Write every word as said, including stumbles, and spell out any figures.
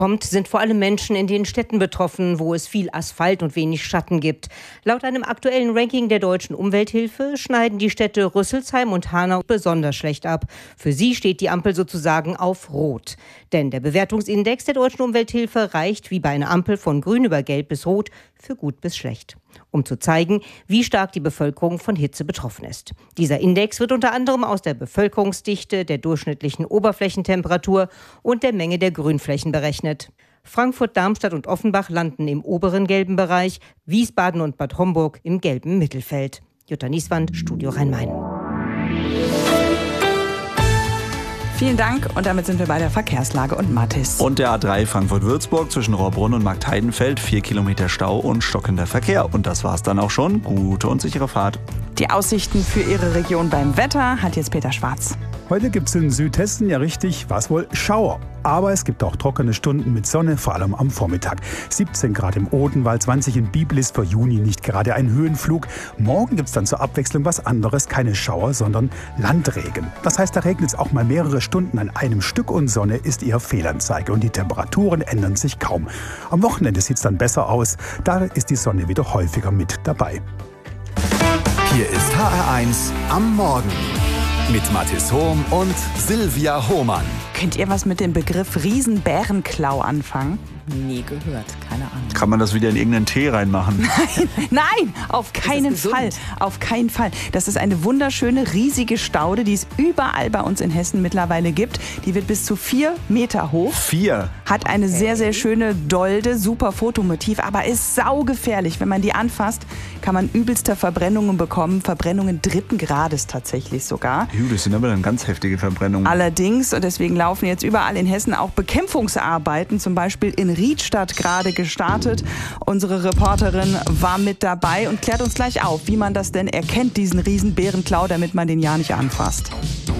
Kommt, sind vor allem Menschen in den Städten betroffen, wo es viel Asphalt und wenig Schatten gibt. Laut einem aktuellen Ranking der Deutschen Umwelthilfe schneiden die Städte Rüsselsheim und Hanau besonders schlecht ab. Für sie steht die Ampel sozusagen auf Rot. Denn der Bewertungsindex der Deutschen Umwelthilfe reicht wie bei einer Ampel von grün über gelb bis rot für gut bis schlecht. Um zu zeigen, wie stark die Bevölkerung von Hitze betroffen ist. Dieser Index wird unter anderem aus der Bevölkerungsdichte, der durchschnittlichen Oberflächentemperatur und der Menge der Grünflächen berechnet. Frankfurt, Darmstadt und Offenbach landen im oberen gelben Bereich, Wiesbaden und Bad Homburg im gelben Mittelfeld. Jutta Nieswand, Studio Rhein-Main. Vielen Dank und damit sind wir bei der Verkehrslage und Mathis. Und der A drei Frankfurt-Würzburg zwischen Rohrbrunn und Marktheidenfeld, vier Kilometer Stau und stockender Verkehr. Und das war's dann auch schon. Gute und sichere Fahrt. Die Aussichten für Ihre Region beim Wetter hat jetzt Peter Schwarz. Heute gibt es in Südhessen ja richtig, was wohl, Schauer. Aber es gibt auch trockene Stunden mit Sonne, vor allem am Vormittag. siebzehn Grad im Odenwald, zwanzig in Biblis, für Juni nicht gerade ein Höhenflug. Morgen gibt es dann zur Abwechslung was anderes, keine Schauer, sondern Landregen. Das heißt, da regnet es auch mal mehrere Stunden an einem Stück und Sonne ist eher Fehlanzeige und die Temperaturen ändern sich kaum. Am Wochenende sieht es dann besser aus, da ist die Sonne wieder häufiger mit dabei. Hier ist H R eins am Morgen mit Mathis Hohm und Silvia Hohmann. Könnt ihr was mit dem Begriff Riesenbärenklau anfangen? Nie gehört, keine Ahnung. Kann man das wieder in irgendeinen Tee reinmachen? Nein, nein, auf keinen Fall, auf keinen Fall. Das ist eine wunderschöne, riesige Staude, die es überall bei uns in Hessen mittlerweile gibt. Die wird bis zu vier Meter hoch. Vier? Hat eine sehr, sehr schöne Dolde, super Fotomotiv, aber ist saugefährlich. Wenn man die anfasst, kann man übelste Verbrennungen bekommen. Verbrennungen dritten Grades tatsächlich sogar. Juh, das sind aber dann ganz heftige Verbrennungen. Allerdings, und deswegen laufen jetzt überall in Hessen auch Bekämpfungsarbeiten, zum Beispiel in Riedstadt gerade gestartet. Unsere Reporterin war mit dabei und klärt uns gleich auf, wie man das denn erkennt, diesen Riesenbärenklau, damit man den ja nicht anfasst.